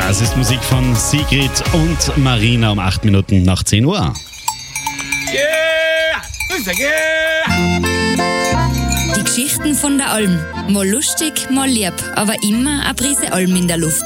Das ist Musik von Sigrid und Marina um 8 Minuten nach 10 Uhr. Die Geschichten von der Alm. Mal lustig, mal lieb, aber immer eine Prise Alm in der Luft.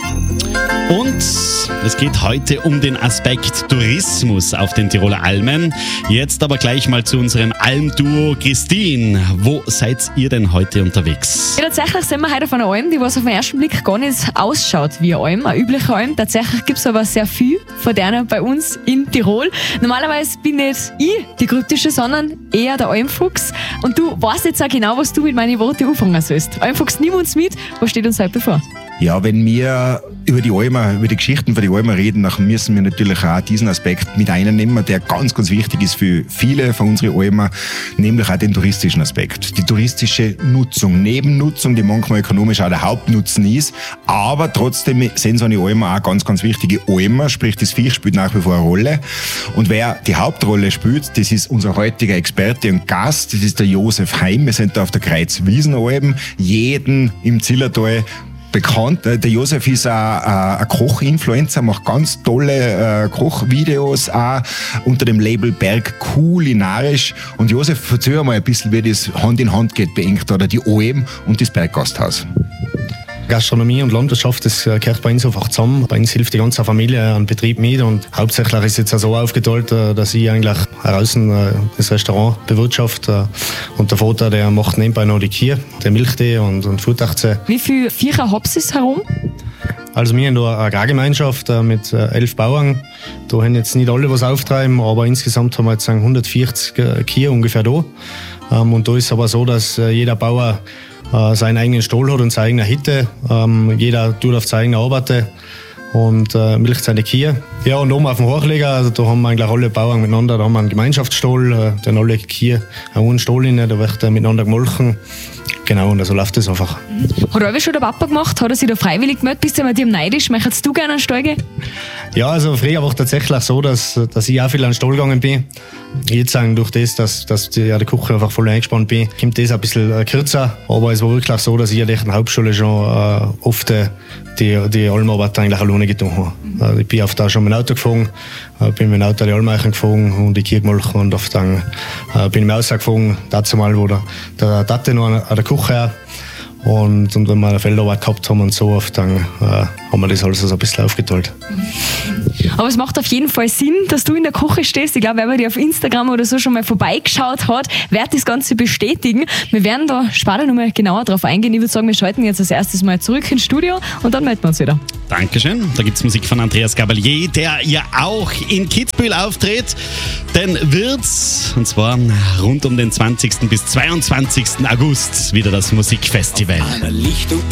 Und es geht heute um den Aspekt Tourismus auf den Tiroler Almen. Jetzt aber gleich mal zu unserem Almduo Christine. Wo seid ihr denn heute unterwegs? Ja, tatsächlich sind wir heute auf einer Alm, die was auf den ersten Blick gar nicht ausschaut wie eine Alm, eine übliche Alm. Tatsächlich gibt es aber sehr viel von denen bei uns in Tirol. Normalerweise bin nicht ich die kryptische, sondern eher der Almfuchs. Und du weißt jetzt auch genau, was du mit meinen Worten anfangen sollst. Almfuchs, nimm uns mit. Was steht uns heute bevor? Ja, wenn wir über die Almen, über die Geschichten von die Almen reden, dann müssen wir natürlich auch diesen Aspekt mit einnehmen, der ganz, ganz wichtig ist für viele von unseren Almen, nämlich auch den touristischen Aspekt. Die touristische Nutzung, Nebennutzung, die manchmal ökonomisch auch der Hauptnutzen ist, aber trotzdem sind so eine Almen auch ganz, ganz wichtige Almen, sprich das Viech spielt nach wie vor eine Rolle. Und wer die Hauptrolle spielt, das ist unser heutiger Experte und Gast, das ist der Josef Heim. Wir sind da auf der Kreuzwiesenalm, jeden im Zillertal bekannt. Der Josef ist ein Koch-Influencer, macht ganz tolle Kochvideos auch unter dem Label Berg kulinarisch. Und Josef, erzähl mal ein bisschen, wie das Hand in Hand geht bei euch, oder die Alm und das Berggasthaus. Gastronomie und Landwirtschaft, das gehört bei uns einfach zusammen. Bei uns hilft die ganze Familie an Betrieb mit und hauptsächlich ist es jetzt auch so aufgeteilt, dass ich eigentlich draußen das Restaurant bewirtschafte und der Vater, der macht nebenbei noch die Kühe, der Milchtee und Futachze. Wie viele Viecher habt ihr herum? Also wir haben da eine Agrargemeinschaft mit 11 Bauern. Da haben jetzt nicht alle was auftreiben, aber insgesamt haben wir jetzt 140 Kühe ungefähr da. Und da ist es aber so, dass jeder Bauer seinen eigenen Stall hat und seine eigene Hütte. Jeder tut auf seine eigene Arbeit und milcht seine Kühe. Ja, und oben auf dem Hochleger, also da haben wir eigentlich alle Bauern miteinander, da haben wir einen Gemeinschaftsstall, da haben alle Kühe einen Stall rein, da wird miteinander gemolken. Genau, und so läuft das einfach. Hat er schon der Papa gemacht? Hat er sich da freiwillig gemeldet? Bist du mit ihm neidisch? Möchtest du gerne einen Stall gehen? Ja, also früher war es tatsächlich so, dass ich auch viel an den Stall gegangen bin. Jetzt sagen durch das, dass ich ja der Küche einfach voll eingespannt bin, kommt das ein bisschen kürzer. Aber es war wirklich so, dass ich in der Hauptschule schon oft die Almarbeit eigentlich alleine getan habe. Also ich bin oft auch schon mit dem Auto gefahren, bin mit dem Auto die Almeichen gefahren und die Kühe gemolken und oft dann bin ich mir rausgefahren, dazu mal, wo der Tate noch an der Küche und wenn wir eine Feldarbeit gehabt haben und so oft, dann haben wir das alles so ein bisschen aufgeteilt. Aber es macht auf jeden Fall Sinn, dass du in der Küche stehst. Ich glaube, wer bei dir auf Instagram oder so schon mal vorbeigeschaut hat, wird das Ganze bestätigen. Wir werden da später noch mal genauer drauf eingehen. Ich würde sagen, wir schalten jetzt als erstes mal zurück ins Studio und dann melden wir uns wieder. Dankeschön. Da gibt es Musik von Andreas Gabalier, der ja auch in Kitzbühel auftritt. Denn wird's, und zwar rund um den 20. bis 22. August, wieder das Musikfestival. Auf einer Lichtung